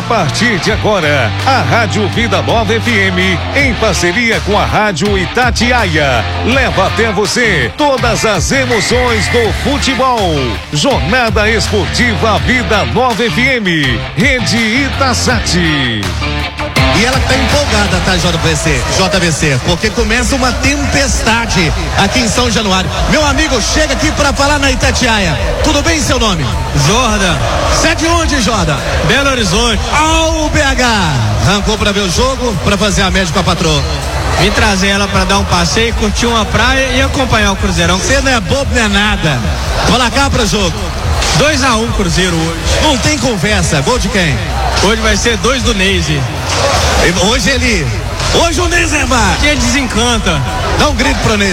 partir de agora, a Rádio Vida Nova FM, em parceria com a Rádio Itatiaia, leva até você todas as emoções do futebol. Jornada Esportiva Vida Nova FM, Rede Itasati. E ela tá empolgada, tá, JVC, porque começa uma tempestade aqui em São Januário. Meu amigo, chega aqui pra falar na Itatiaia. Tudo bem, seu nome? Jordan. Você é de onde, Jordan? Belo Horizonte. Ao BH. Arrancou pra ver o jogo, pra fazer a média com a patroa. Vim trazer ela pra dar um passeio, curtir uma praia e acompanhar o Cruzeirão. Você não é bobo, nem é nada. Placar pro jogo. 2-1 Cruzeiro hoje. Não tem conversa. Gol de quem? Hoje vai ser 2 do Neise. Hoje o Neymar. Que desencanta. Dá um grito pro Neymar.